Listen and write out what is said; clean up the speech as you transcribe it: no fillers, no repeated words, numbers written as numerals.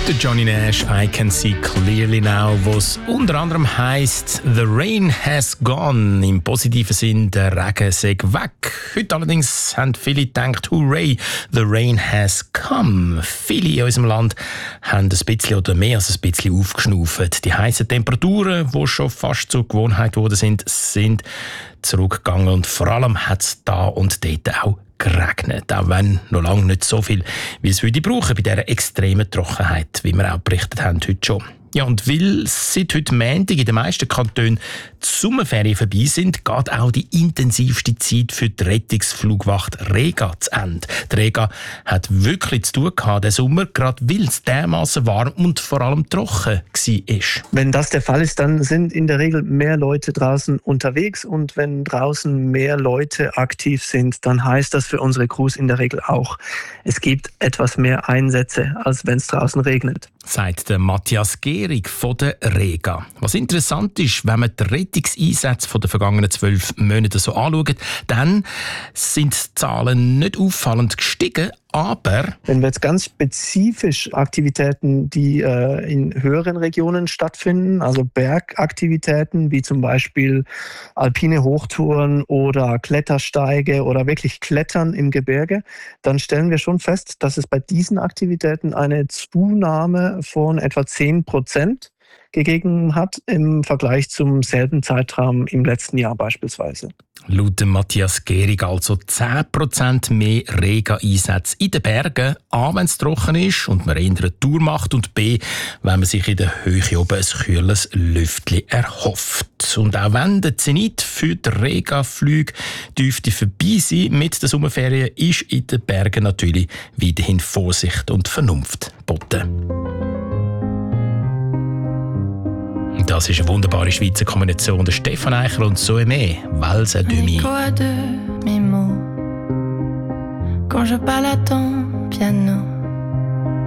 Der Johnny Nash, I Can See Clearly Now, was unter anderem heisst «The Rain Has Gone», im positiven Sinn, der Regen sei weg. Heute allerdings haben viele gedacht, «Hooray, the rain has come». Viele in unserem Land haben ein bisschen oder mehr als ein bisschen aufgeschnauft. Die heißen Temperaturen, die schon fast zur Gewohnheit geworden sind zurückgegangen und vor allem hat es da und dort auch geregnet, auch wenn noch lange nicht so viel, wie es würde brauchen bei dieser extremen Trockenheit, wie wir auch berichtet haben heute schon. Ja, und weil seit heute Montag in den meisten Kantonen die Sommerferien vorbei sind, geht auch die intensivste Zeit für die Rettungsflugwacht Rega zu Ende. Die Rega hat wirklich zu tun gehabt diesen Sommer, gerade weil es dermassen warm und vor allem trocken war. Wenn das der Fall ist, dann sind in der Regel mehr Leute draußen unterwegs, und wenn draußen mehr Leute aktiv sind, dann heißt das für unsere Crews in der Regel auch, es gibt etwas mehr Einsätze, als wenn es draußen regnet. Sagt der Matthias Gehrig von der Rega. Was interessant ist, wenn man die Rettungseinsätze der vergangenen 12 Monate so anschaut, dann sind die Zahlen nicht auffallend gestiegen, aber wenn wir jetzt ganz spezifisch Aktivitäten, die in höheren Regionen stattfinden, also Bergaktivitäten wie zum Beispiel alpine Hochtouren oder Klettersteige oder wirklich Klettern im Gebirge, dann stellen wir schon fest, dass es bei diesen Aktivitäten eine Zunahme von etwa 10% gegeben hat im Vergleich zum selben Zeitraum im letzten Jahr beispielsweise. Laut Matthias Gehrig also 10% mehr Rega-Einsätze in den Bergen, A, wenn es trocken ist und man eher eine Tour macht, und B, wenn man sich in der Höhe oben ein kühles Lüftchen erhofft. Und auch wenn der Zenit für die Rega-Flüge dürfte vorbei sein mit den Sommerferien, ist in den Bergen natürlich weiterhin Vorsicht und Vernunft geboten. Das ist eine wunderbare Schweizer Kombination. Der Stefan Eichler und Zoé Mé, Valse à demi. Quand je parle à ton piano,